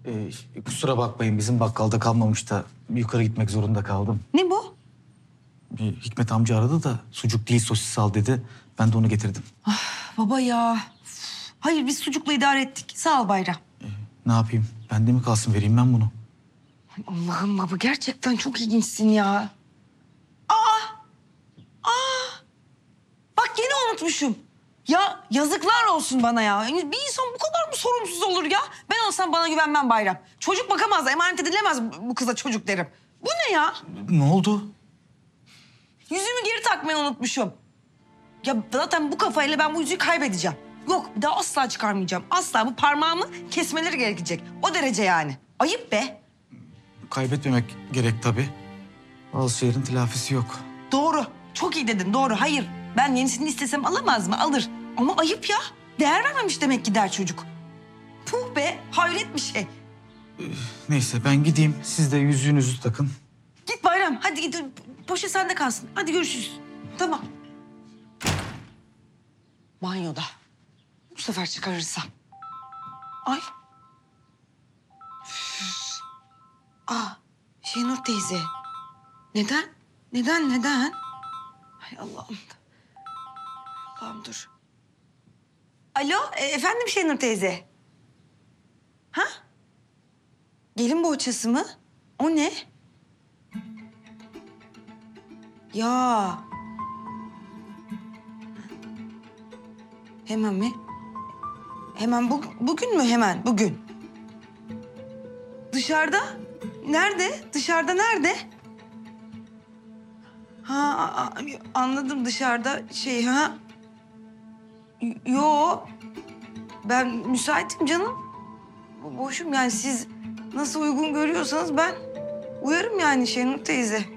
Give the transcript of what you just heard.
Kusura bakmayın bizim bakkalda kalmamış da yukarı gitmek zorunda kaldım. Ne bu? Hikmet amca aradı da sucuk değil sosis al dedi. Ben de onu getirdim. Baba ya. Hayır biz sucukla idare ettik. Sağ ol Bayram. Ne yapayım? Bende mi kalsın, vereyim ben bunu. Ay Allah'ım baba gerçekten çok ilginçsin ya. Bak yine unutmuşum. Ya yazıklar olsun bana ya. Bir insan bu kadar mı sorumsuz olur ya? Ben olsam bana güvenmem Bayram. Çocuk bakamaz, emanet edilemez bu kıza çocuk derim. Bu ne ya? Ne oldu? Yüzüğümü geri takmayı unutmuşum. Ya zaten bu kafayla ben bu yüzüğü kaybedeceğim. Yok bir daha asla çıkarmayacağım. Asla bu parmağımı kesmeleri gerekecek. O derece yani. Ayıp be. Kaybetmemek gerek tabii. Bazı şeylerin telafisi yok. Doğru. Çok iyi dedin doğru. Hayır ben yenisini istesem alamaz mı? Alır. Ama ayıp ya. Değer vermemiş demek ki der çocuk. Puh be hayret bir şey. Neyse ben gideyim. Siz de yüzüğünüzü takın. Git Bayram hadi git. Poşet sende kalsın. Hadi görüşürüz. Tamam. Banyoda. Bu sefer çıkarırsam. Ay. Üf. Şenur teyze. Neden? Neden? Ay Allah'ım. Allah'ım dur. Alo efendim Şenur teyze. Ha? Gelin bohçası mı? O ne? Ya. Hemen mi? Hemen bugün mü hemen? Bugün. Dışarıda? Nerede? Dışarıda nerede? Anladım dışarıda ha. Yo. Ben müsaitim canım. Boşum yani siz nasıl uygun görüyorsanız ben uyarım yani Şenur teyze.